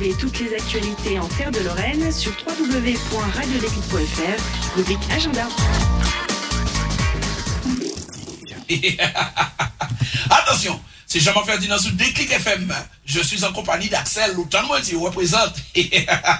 Retrouvez toutes les actualités en Terre de Lorraine sur www.radiodéclic.fr, rubrique Agenda. Attention, c'est Jean-Marc Ferdinand sous Déclic FM. Je suis en compagnie d'Axel, l'autant de moi qui représente